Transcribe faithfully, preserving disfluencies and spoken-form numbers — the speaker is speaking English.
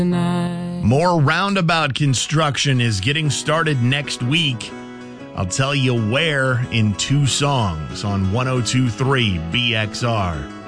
More roundabout construction is getting started next week. I'll tell you where in two songs on one oh two point three B X R.